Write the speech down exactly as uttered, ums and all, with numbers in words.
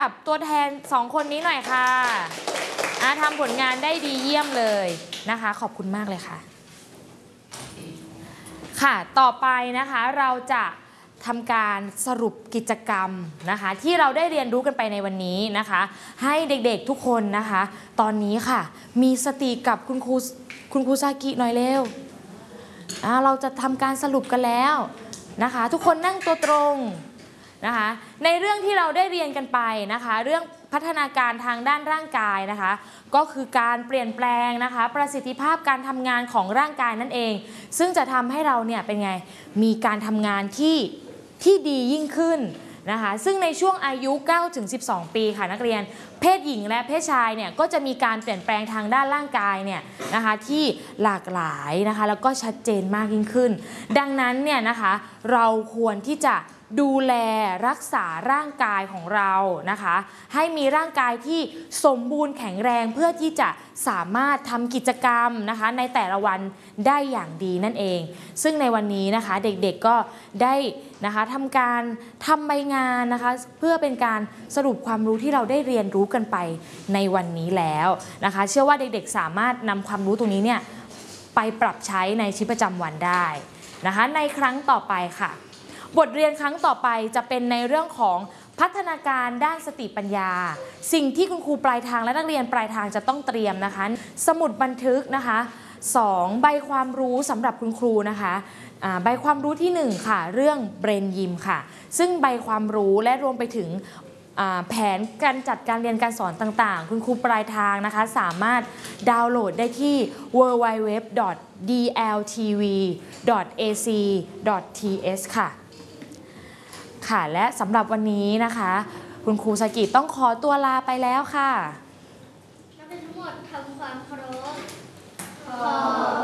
กับตัวแทนสองคนนี้หน่อยค่ะทำผลงานได้ดีเยี่ยมเลยนะคะขอบคุณมากเลยค่ะค่ะต่อไปนะคะเราจะทำการสรุปกิจกรรมนะคะที่เราได้เรียนรู้กันไปในวันนี้นะคะให้เด็กๆทุกคนนะคะตอนนี้ค่ะมีสติกับคุณครูคุณครูซากิหน่อยเร็วเราจะทำการสรุปกันแล้วนะคะทุกคนนั่งตัวตรงนะคะในเรื่องที่เราได้เรียนกันไปนะคะเรื่องพัฒนาการทางด้านร่างกายนะคะก็คือการเปลี่ยนแปลงนะคะประสิทธิภาพการทำงานของร่างกายนั่นเองซึ่งจะทำให้เราเนี่ยเป็นไงมีการทำงานที่ที่ดียิ่งขึ้นนะคะซึ่งในช่วงอายุ เก้าถึงสิบสอง ปีค่ะนักเรียนเพศหญิงและเพศชายเนี่ยก็จะมีการเปลี่ยนแปลงทางด้านร่างกายเนี่ยนะคะที่หลากหลายนะคะแล้วก็ชัดเจนมากยิ่งขึ้นดังนั้นเนี่ยนะคะเราควรที่จะดูแลรักษาร่างกายของเรานะคะให้มีร่างกายที่สมบูรณ์แข็งแรงเพื่อที่จะสามารถทำกิจกรรมนะคะในแต่ละวันได้อย่างดีนั่นเองซึ่งในวันนี้นะคะเด็กๆก็ได้นะคะทำการทำใบงานนะคะเพื่อเป็นการสรุปความรู้ที่เราได้เรียนรู้กันไปในวันนี้แล้วนะคะเชื่อว่าเด็กๆสามารถนำความรู้ตรงนี้เนี่ยไปปรับใช้ในชีวิตประจำวันได้นะคะในครั้งต่อไปค่ะบทเรียนครั้งต่อไปจะเป็นในเรื่องของพัฒนาการด้านสติปัญญาสิ่งที่คุณครูปลายทางและนักเรียนปลายทางจะต้องเตรียมนะคะสมุดบันทึกนะคะสองใบความรู้สำหรับคุณครูนะคะใบความรู้ที่หนึ่งค่ะเรื่องเบรนยิมค่ะซึ่งใบความรู้และรวมไปถึงแผนการจัดการเรียนการสอนต่างๆคุณครูปลายทางนะคะสามารถดาวน์โหลดได้ที่ ดับเบิลยู ดับเบิลยู ดับเบิลยู ดอท ดี แอล ที วี ดอท เอ ซี ดอท ที เอส ค่ะค่ะและสำหรับวันนี้นะคะคุณครูซากิต้องขอตัวลาไปแล้วค่ะนักเรียนทั้งหมดทำความเคารพ